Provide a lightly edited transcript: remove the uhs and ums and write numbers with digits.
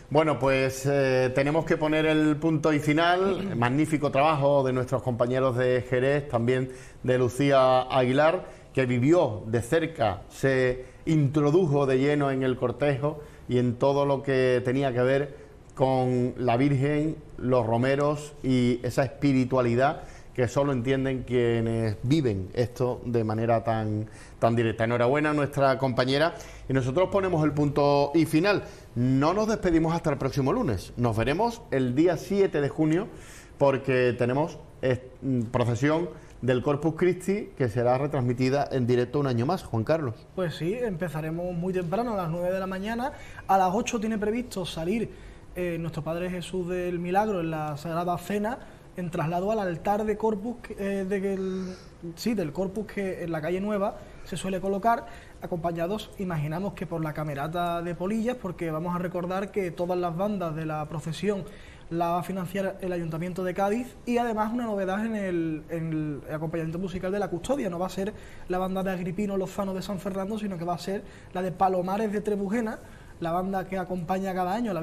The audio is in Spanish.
Bueno, pues tenemos que poner el punto y final. Magnífico trabajo de nuestros compañeros de Jerez, también de Lucía Aguilar, que vivió de cerca, se introdujo de lleno en el cortejo y en todo lo que tenía que ver con la Virgen, los romeros y esa espiritualidad que solo entienden quienes viven esto de manera tan directa. Enhorabuena a nuestra compañera y nosotros ponemos el punto y final. No nos despedimos hasta el próximo lunes. Nos veremos el día 7 de junio porque tenemos procesión del Corpus Christi que será retransmitida en directo un año más, Juan Carlos. Pues sí, empezaremos muy temprano, a las 9 de la mañana. A las 8 tiene previsto salir nuestro Padre Jesús del Milagro en la Sagrada Cena, en traslado al altar de Corpus, del Corpus que en la calle Nueva se suele colocar, acompañados, imaginamos que por la camerata de polillas, porque vamos a recordar que todas las bandas de la procesión la va a financiar el Ayuntamiento de Cádiz, y además una novedad en el acompañamiento musical de la custodia. No va a ser la banda de Agripino Lozano de San Fernando, sino que va a ser la de Palomares de Trebujena, la banda que acompaña cada año a la